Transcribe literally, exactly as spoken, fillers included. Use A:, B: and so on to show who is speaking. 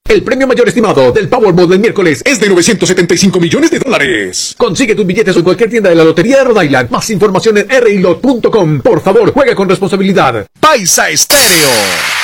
A: El premio mayor estimado del Powerball del miércoles es de novecientos setenta y cinco millones de dólares. Consigue tus billetes en cualquier tienda de la Lotería de Rhode Island. Más información en r i lot punto com. Por favor, juega con responsabilidad.
B: Paisa Estéreo.